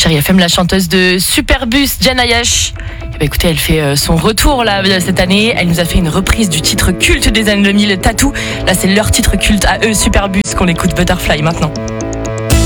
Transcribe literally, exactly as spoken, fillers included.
Chérie F M, la chanteuse de Superbus, Jen Ayash. Eh ben, écoutez, elle fait son retour là cette année. Elle nous a fait une reprise du titre culte des années deux mille, Tattoo. Là, c'est leur titre culte à eux, Superbus, qu'on écoute Butterfly maintenant.